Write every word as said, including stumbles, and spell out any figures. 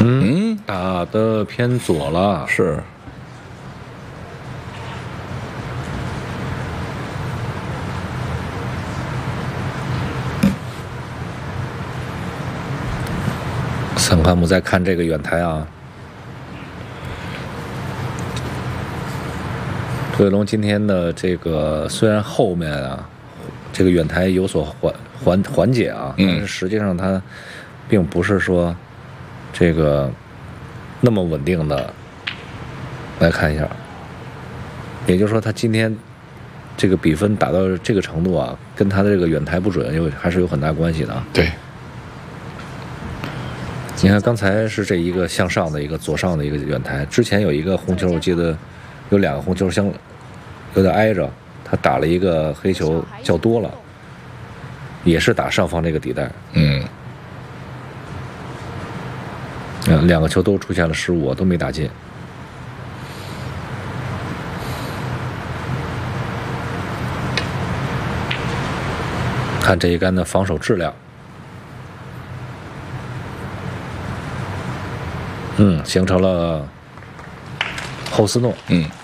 嗯，打的偏左了， 是。 三块木再看这个远台啊，土卫龙今天的这个虽然后面啊这个远台有所缓缓缓解啊，但是实际上它并不是说这个那么稳定的。来看一下，也就是说，它今天这个比分打到这个程度啊，跟它的这个远台不准有还是有很大关系的啊。 对。 你看，刚才是这一个向上的一个左上的一个远台，之前有一个红球，我记得有两个红球相有点挨着，他打了一个黑球较多了，也是打上方这个底带。 嗯， 嗯，两个球都出现了失误，都没打进。看这一杆的防守质量。嗯，形成了后斯诺。 嗯。